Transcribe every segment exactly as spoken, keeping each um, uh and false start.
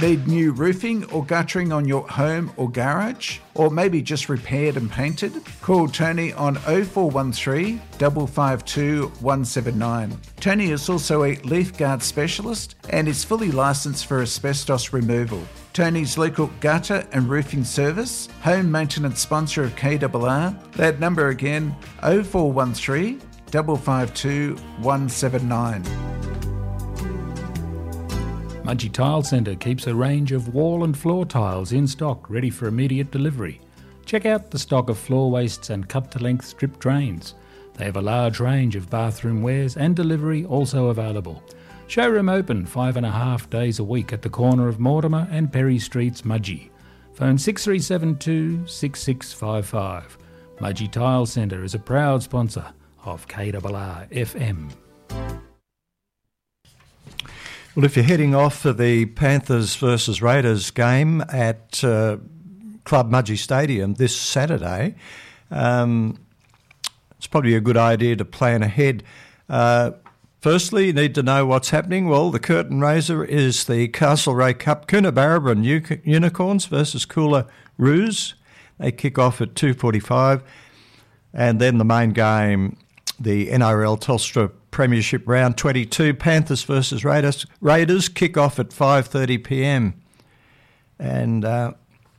Need new roofing or guttering on your home or garage? Or maybe just repaired and painted? Call Tony on oh four one three, five five two, one seven nine. Tony is also a leaf guard specialist and is fully licensed for asbestos removal. Tony's local gutter and roofing service, home maintenance sponsor of K R R. That number again, oh four one three, five five two, one seven nine. Mudgee Tile Centre keeps a range of wall and floor tiles in stock ready for immediate delivery. Check out the stock of floor wastes and cut-to-length strip drains. They have a large range of bathroom wares and delivery also available. Showroom open five and a half days a week at the corner of Mortimer and Perry Streets, Mudgee. Phone six three seven two, six six five five. Mudgee Tile Centre is a proud sponsor of K R R F M. Well, if you're heading off for the Panthers versus Raiders game at uh, Club Mudgee Stadium this Saturday, um, it's probably a good idea to plan ahead. Uh, firstly, you need to know what's happening. Well, the curtain raiser is the Castlereagh Cup Coonabarabran U- Unicorns versus Coolah Roos. They kick off at two forty-five. And then the main game, the N R L Telstra Premiership Round twenty-two, Panthers versus Raiders. Raiders kick off at five thirty p.m. And uh,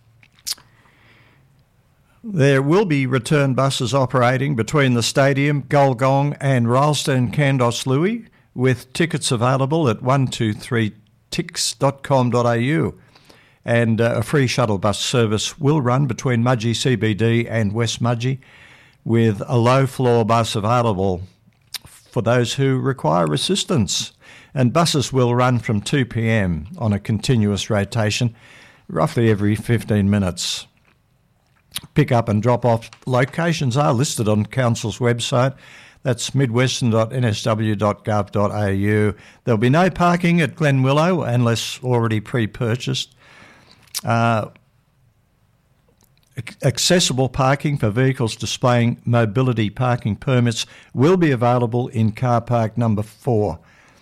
there will be return buses operating between the stadium, Gulgong and Rylstone Kandos Louis, with tickets available at one two three tix dot com dot a u. And uh, a free shuttle bus service will run between Mudgee C B D and West Mudgee, with a low-floor bus available for those who require assistance. And buses will run from two p.m. on a continuous rotation, roughly every fifteen minutes. Pick-up and drop-off locations are listed on Council's website. That's midwestern dot n s w dot gov dot a u. There'll be no parking at Glen Willow unless already pre-purchased. Uh, Accessible parking for vehicles displaying mobility parking permits will be available in car park number four.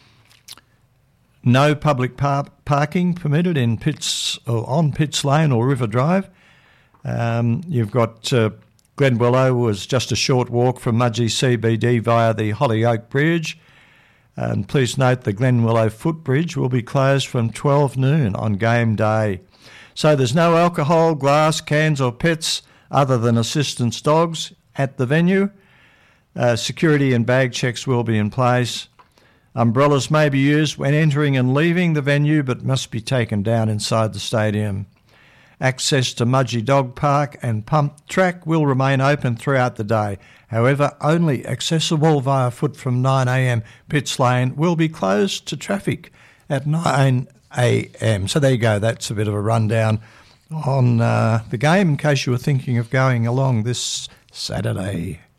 No public par- parking permitted in Pitts or on Pitts Lane or River Drive. Um, you've got uh, Glen Willow was just a short walk from Mudgee C B D via the Hollyoak Bridge. And please note the Glen Willow footbridge will be closed from twelve noon on game day. So there's no alcohol, glass, cans or pets other than assistance dogs at the venue. Uh, security and bag checks will be in place. Umbrellas may be used when entering and leaving the venue but must be taken down inside the stadium. Access to Mudgee Dog Park and Pump Track will remain open throughout the day. However, only accessible via foot from nine a.m. Pitts Lane will be closed to traffic at nine a.m. So there you go. That's a bit of a rundown on uh, the game in case you were thinking of going along this Saturday.